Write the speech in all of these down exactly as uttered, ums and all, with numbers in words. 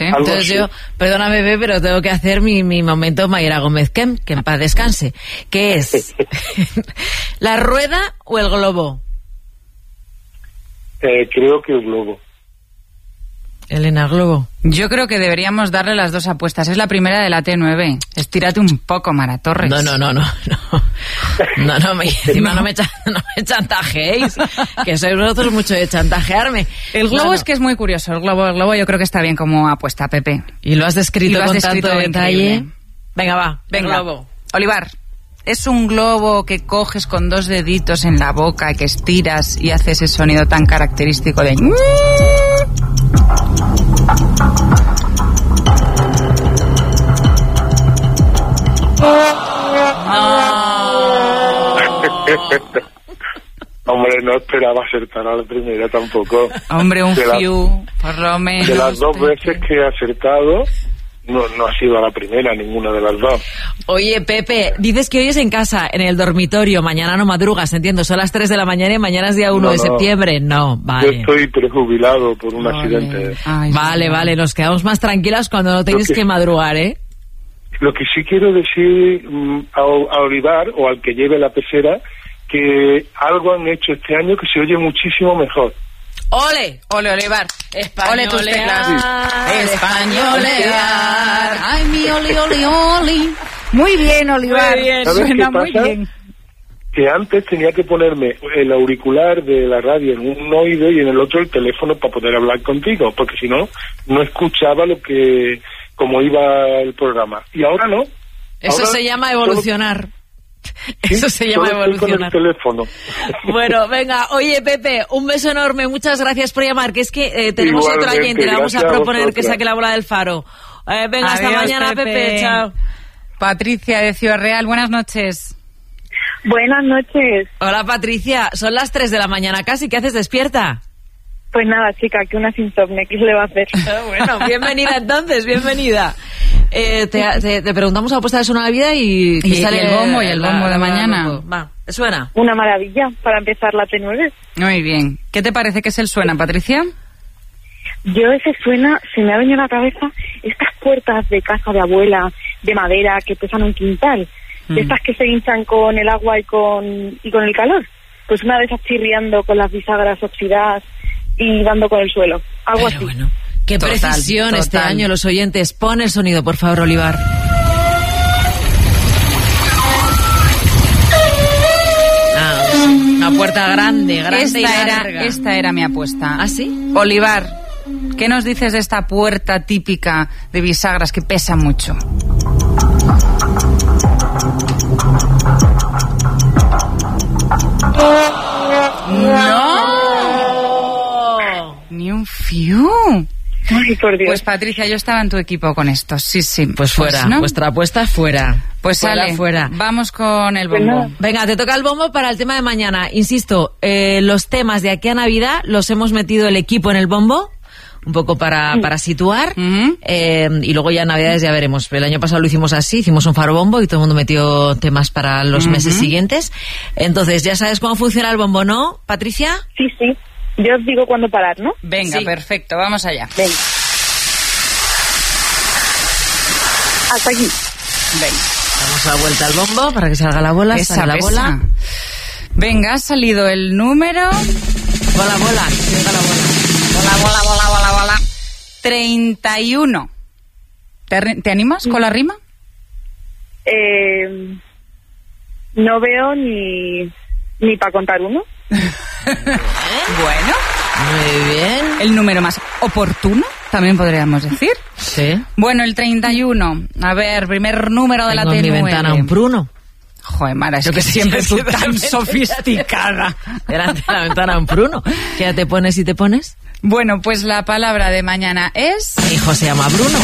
Entonces así. yo, perdóname, Pepe, pero tengo que hacer mi, mi momento Mayra Gómez Kem, que en paz descanse. ¿Qué es? ¿La rueda o el globo? Eh, creo que el globo. Elena, globo. Yo creo que deberíamos darle las dos apuestas. Es la primera de la T nueve. Estírate un poco, Mara Torres. No, no, no, no. No, no, no me, encima no me, cha- no me chantajeéis, que sois vosotros mucho de chantajearme. El globo No, no. es que es muy curioso. El globo, el globo yo creo que está bien como apuesta, Pepe. Y lo has descrito Y lo has con descrito tanto detalle. increíble. Venga, va, Venga, el globo. Olivar. Es un globo que coges con dos deditos en la boca, que estiras y hace ese sonido tan característico de... Hombre, no esperaba acertar a la primera tampoco. Hombre, un De la- fiu, por lo menos. De las dos Pepe. veces que he acertado, no, no ha sido la primera, ninguna de las dos. Oye, Pepe, dices que hoy es en casa, en el dormitorio, mañana no madrugas, entiendo, son las tres de la mañana y mañana es día uno No, de no. septiembre. No, Yo vale. estoy prejubilado por un Vale. accidente. Ay, Vale, sí. vale, nos quedamos más tranquilas cuando no tienes que- que madrugar, ¿eh? Lo que sí quiero decir mm, a, a Olivar, o al que lleve la pecera, que algo han hecho este año que se oye muchísimo mejor. ¡Ole! Ole, Olivar. Ole tus teclas. Españolear, Españolear. Ay, mi oli, oli, oli. Muy bien, Olivar. Muy bien. ¿Sabes Suena qué muy pasa? bien. Que antes tenía que ponerme el auricular de la radio en un oído y en el otro el teléfono para poder hablar contigo, porque si no, no escuchaba lo que, como iba el programa. Y ahora no. Eso Ahora se llama solo- evolucionar. sí, Eso se llama solo estoy con el evolucionar. teléfono. Bueno, venga, oye, Pepe, un beso enorme, muchas gracias por llamar, que es que eh, tenemos otro Igualmente, oyente, le vamos a gracias a proponer que vosotras. saque la bola del faro. Eh, venga, hasta Adiós, mañana, Pepe. Pepe. Chao. Patricia de Ciudad Real, buenas noches. Buenas noches. Hola, Patricia, son las tres de la mañana casi, ¿qué haces despierta? Pues nada, chica, que una insomne, ¿qué se le va a hacer? Ah, bueno, bienvenida entonces, bienvenida. Eh, te, te- te preguntamos apuesta de Suena la Vida y, Y- y el bombo, y el bombo de la- mañana. bombo. Va, ¿te suena? Una maravilla para empezar la T nueve. Muy bien. ¿Qué te parece que es el suena, Patricia? Yo ese suena, se me ha venido a la cabeza estas puertas de casa de abuela, de madera, que pesan un quintal. Mm. De estas que se hinchan con el agua y con, y con el calor. Pues una de esas chirriando con las bisagras oxidadas y dando con el suelo. Algo Pero así. bueno, qué Total, precisión este total. año, los oyentes. Pon el sonido, por favor, Olivar. Ah, una puerta grande, grande y Esta larga. era, esta era mi apuesta. ¿Ah, sí? Olivar, ¿qué nos dices de esta puerta típica de bisagras que pesa mucho? ¡No! Ni un fiu. Ay, por Dios. Pues Patricia, yo estaba en tu equipo con esto. Sí, sí. Pues fuera, ¿no? vuestra apuesta fuera. Pues fuera, sale, fuera. vamos con el Pues bombo. nada. Venga, te toca el bombo para el tema de mañana. Insisto, eh, los temas de aquí a Navidad los hemos metido el equipo en el bombo, un poco para, para situar. Ujú. eh, y luego ya en Navidades ya veremos. El año pasado lo hicimos así, hicimos un faro bombo y todo el mundo metió temas para los Ujú. meses siguientes. Entonces, ya sabes cómo funciona el bombo, ¿no, Patricia? Sí, sí. Yo os digo cuándo parar, ¿no? Venga, Sí. perfecto, vamos allá. Venga. Hasta aquí. Venga. Damos la vuelta al bombo para que salga la bola, Pesa, salga la pesa. bola. Venga, ha salido el número. Bola, bola, que salga la bola. Bola, bola, bola, bola, bola. treinta y uno. ¿Te, arri- ¿Te animas con la rima? Eh, no veo ni, ni para contar uno. Bueno, Muy bien. el número más oportuno, también podríamos decir. Sí. Bueno, el treinta y uno. A ver, primer número de Tengo la T en mi nueve. ventana un pruno. Joder, Mara, es Yo que que sé, siempre sí, tú sí, tan realmente, sofisticada. Delante de la ventana un pruno. ¿Qué ya te pones y te pones? Bueno, pues la palabra de mañana es Mi hijo se llama Bruno.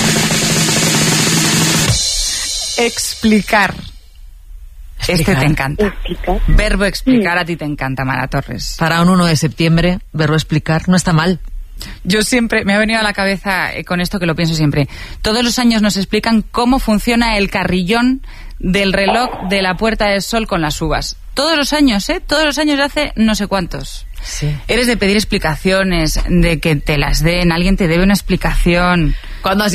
explicar. Este Explicar. te encanta. Explicar. Verbo explicar a ti te encanta, Mara Torres. Para un uno de septiembre, verbo explicar, no está mal. Yo siempre, me ha venido a la cabeza eh, con esto que lo pienso siempre. Todos los años nos explican cómo funciona el carrillón del reloj de la Puerta del Sol con las uvas. Todos los años, ¿eh? Todos los años de hace no sé cuántos. Sí. Eres de pedir explicaciones, de que te las den, alguien te debe una explicación. ¿Cuándo has